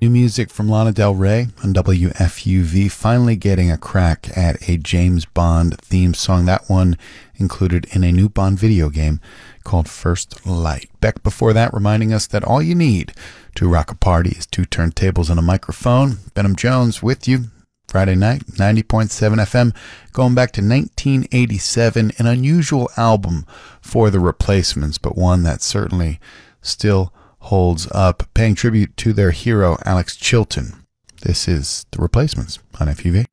New music from Lana Del Rey on WFUV, finally getting a crack at a James Bond theme song. That one included in a new Bond video game called First Light. Beck before that reminding us that all you need to rock a party is two turntables and a microphone. Benham Jones with you Friday night, 90.7 FM, going back to 1987, an unusual album for the Replacements, but one that certainly still holds up, paying tribute to their hero, Alex Chilton. This is The Replacements on FUV.